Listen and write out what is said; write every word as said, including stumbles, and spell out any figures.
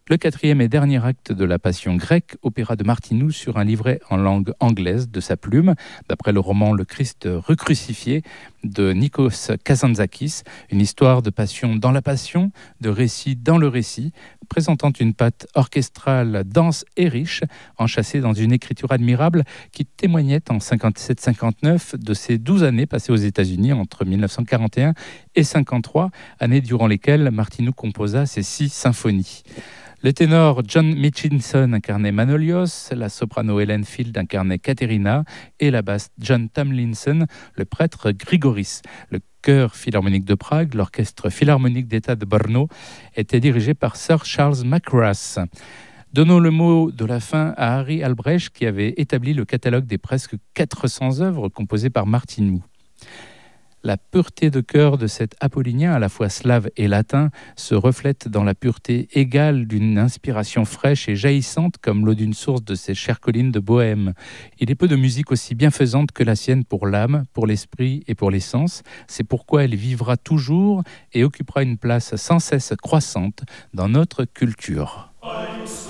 Le quatrième et dernier acte de la Passion grecque, opéra de Martinou sur un livret en langue anglaise de sa plume, d'après le roman Le Christ recrucifié de Nikos Kazantzakis, une histoire de passion dans la passion, de récit dans le récit, présentant une patte orchestrale dense et riche, enchâssée dans une écriture admirable qui témoignait en cinquante-sept cinquante-neuf de ses douze années passées aux États-Unis entre mille neuf cent quarante et un et cinquante-trois, années durant lesquelles Martinou composa ses six symphonies. Le ténor John Mitchinson incarnait Manolios, la soprano Helen Field incarnait Katerina et la basse John Tomlinson, le prêtre Grigoris. Le chœur philharmonique de Prague, l'orchestre philharmonique d'État de Brno, était dirigé par Sir Charles McGrath. Donnons le mot de la fin à Harry Albrecht qui avait établi le catalogue des presque quatre cents œuvres composées par Martinou. La pureté de cœur de cet apollinien, à la fois slave et latin, se reflète dans la pureté égale d'une inspiration fraîche et jaillissante comme l'eau d'une source de ces chères collines de Bohême. Il est peu de musique aussi bienfaisante que la sienne pour l'âme, pour l'esprit et pour les sens. C'est pourquoi elle vivra toujours et occupera une place sans cesse croissante dans notre culture.